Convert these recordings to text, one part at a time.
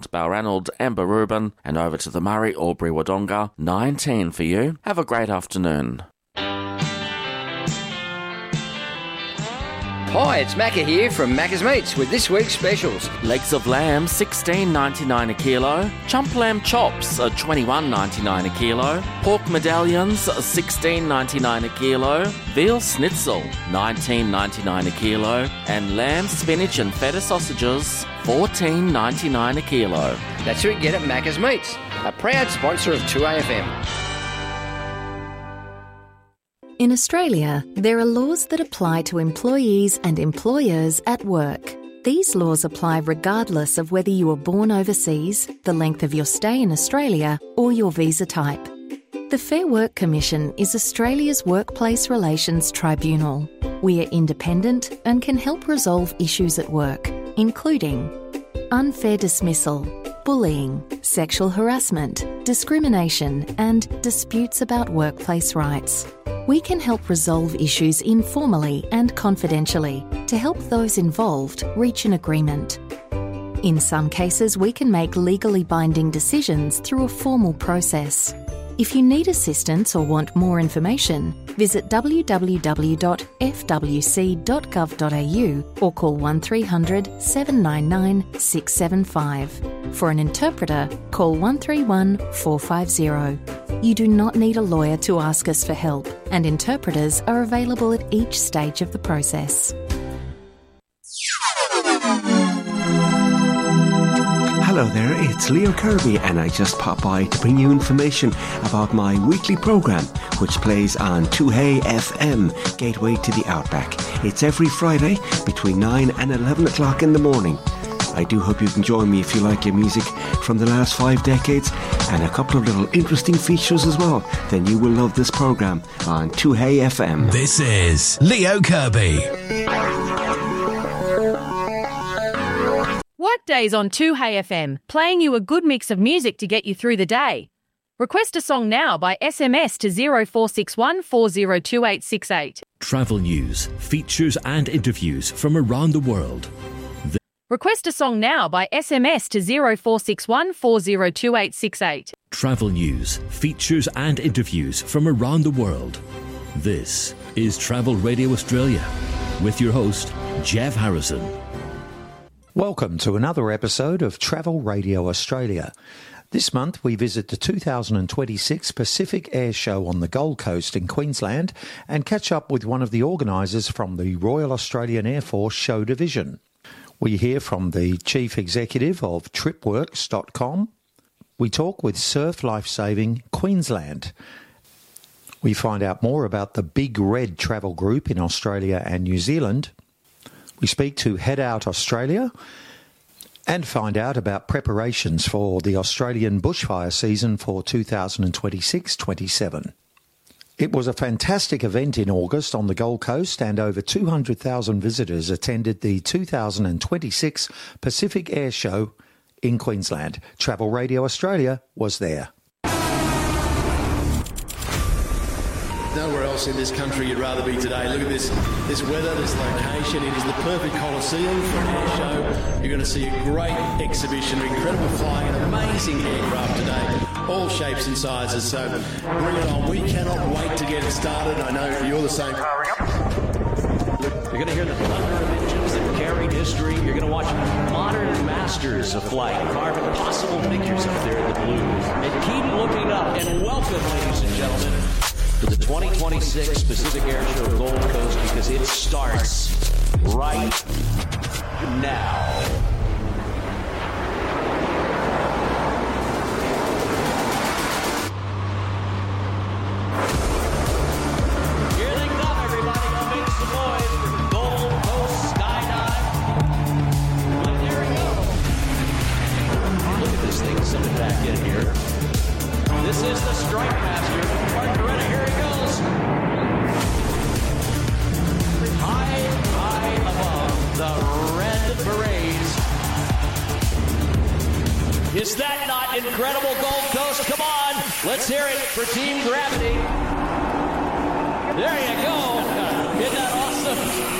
Balranald, Amber Reuben, and over to the Murray, Albury, Wodonga, 19 for you. Have a great afternoon. Hi, it's Macca here from Macca's Meats with this week's specials. Legs of lamb, $16.99 a kilo. Chump lamb chops, $21.99 a kilo. Pork medallions, $16.99 a kilo. Veal schnitzel, $19.99 a kilo. And lamb, spinach and feta sausages, $14.99 a kilo. That's what you get at Macca's Meats, a proud sponsor of 2AFM. In Australia, there are laws that apply to employees and employers at work. These laws apply regardless of whether you were born overseas, the length of your stay in Australia, or your visa type. The Fair Work Commission is Australia's workplace relations tribunal. We are independent and can help resolve issues at work, including unfair dismissal, bullying, sexual harassment, discrimination, and disputes about workplace rights. We can help resolve issues informally and confidentially to help those involved reach an agreement. In some cases, we can make legally binding decisions through a formal process. If you need assistance or want more information, visit www.fwc.gov.au or call 1300 799 675. For an interpreter, call 131 450. You do not need a lawyer to ask us for help, and interpreters are available at each stage of the process. Hello there, it's Leo Kirby and I just popped by to bring you information about my weekly programme which plays on 2Hey FM, Gateway to the Outback. It's every Friday between 9 and 11 o'clock in the morning. I do hope you can join me if you like your music from the last 5 decades and a couple of little interesting features as well. Then you will love this programme on 2Hey FM. This is Leo Kirby. Workdays on 2Hey FM, playing you a good mix of music to get you through the day. Request a song now by SMS to 0461 402868. Travel news, features and interviews from around the world. Request a song now by SMS to 0461 402868. Travel news, features and interviews from around the world. This is Travel Radio Australia with your host, Jeff Harrison. Welcome to another episode of Travel Radio Australia. This month we visit the 2026 Pacific Air Show on the Gold Coast in Queensland and catch up with one of the organisers from the Royal Australian Air Force Show Division. We hear from the Chief Executive of Tripworks.com. We talk with Surf Lifesaving Queensland. We find out more about the Big Red Travel Group in Australia and New Zealand. We speak to Head Out Australia and find out about preparations for the Australian bushfire season for 2026-27. It was a fantastic event in August on the Gold Coast and over 200,000 visitors attended the 2026 Pacific Air Show in Queensland. Travel Radio Australia was there. Nowhere else in this country you'd rather be today. Look at this weather, this location. It is the perfect Coliseum for an air show. You're going to see a great exhibition of incredible flying and amazing aircraft today. All shapes and sizes, so bring it on. We cannot wait to get it started. I know you're the same. You're going to hear the thunder of engines that carried history. You're going to watch modern masters of flight carve impossible figures up there in the blue. And keep looking up and welcome, ladies and gentlemen, to the 2026 Pacific Air Show Gold Coast, because it starts right now. Here they come, everybody. Go make some noise for the Gold Coast Skydive. And there we go. Look at this thing sending back in here. This is the Strike Master. Mark Coretta, here he goes. High above the red berets. Is that not incredible, Gold Coast? Come on, let's hear it for Team Gravity. There you go. Isn't that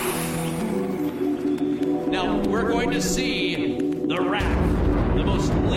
awesome? Now, we're going to see the rack, the most